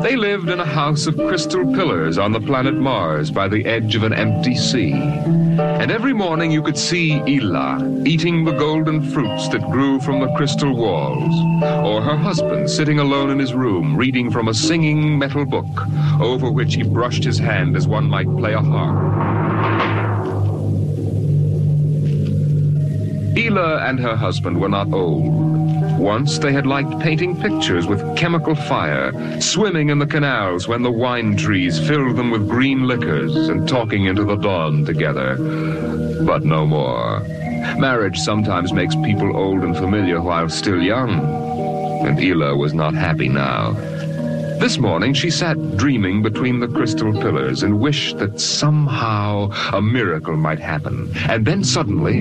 They lived in a house of crystal pillars on the planet Mars by the edge of an empty sea. And every morning you could see Ila eating the golden fruits that grew from the crystal walls, or her husband sitting alone in his room reading from a singing metal book over which he brushed his hand as one might play a harp. Ila and her husband were not old. Once they had liked painting pictures with chemical fire, swimming in the canals when the wine trees filled them with green liquors, and talking into the dawn together. But no more. Marriage sometimes makes people old and familiar while still young, and Ila was not happy now. This morning she sat dreaming between the crystal pillars and wished that somehow a miracle might happen. And then suddenly...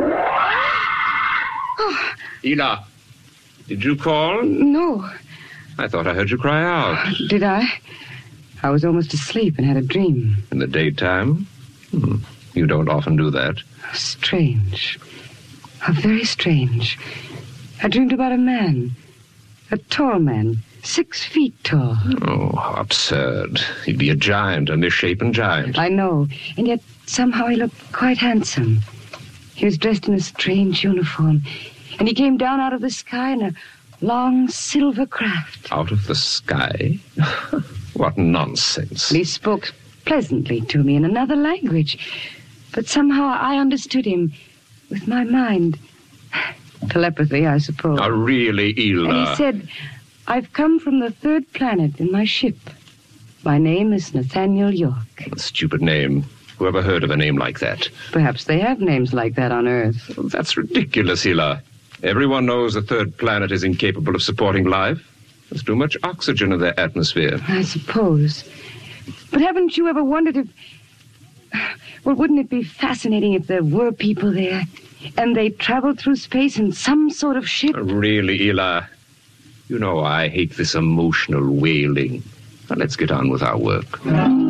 Oh. Ila, did you call? No. I thought I heard you cry out. Did I? I was almost asleep and had a dream. In the daytime? You don't often do that. Strange. How very strange. I dreamed about a man. A tall man. 6 feet tall. Oh, how absurd. He'd be a giant, a misshapen giant. I know. And yet somehow he looked quite handsome. He was dressed in a strange uniform. And he came down out of the sky in a long silver craft. Out of the sky? What nonsense. And he spoke pleasantly to me in another language. But somehow I understood him with my mind. Telepathy, I suppose. Oh, really, Ila? And he said, I've come from the 3rd planet in my ship. My name is Nathaniel York. A stupid name. Whoever heard of a name like that? Perhaps they have names like that on Earth. That's ridiculous, Ila. Everyone knows the 3rd planet is incapable of supporting life. There's too much oxygen in their atmosphere. I suppose. But haven't you ever wondered if... Well, wouldn't it be fascinating if there were people there and they traveled through space in some sort of ship? Really, Ila? You know I hate this emotional wailing. Now, let's get on with our work.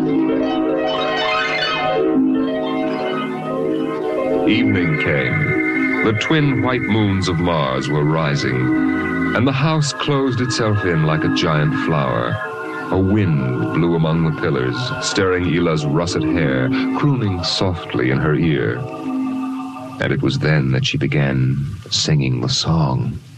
Evening came. The twin white moons of Mars were rising, and the house closed itself in like a giant flower. A wind blew among the pillars, stirring Ila's russet hair, crooning softly in her ear. And it was then that she began singing the song.